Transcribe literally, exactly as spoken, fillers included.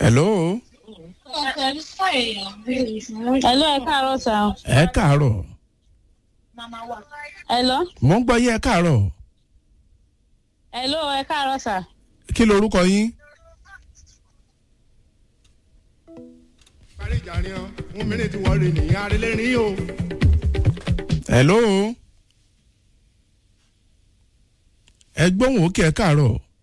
hello. hello ẹ káàárọ̀ sà. ẹ káàárọ̀. hello. mo ń gbọ́ yín ẹ káàárọ̀. hello ẹ káàárọ̀ sà. kí lorúkọ yín. parí ìjà ni ọ ń mìíràn tí wọ́n rí nìyẹn arẹlẹ́rìn o. hello. ẹ gbóhùn òkè ẹ káàárọ̀.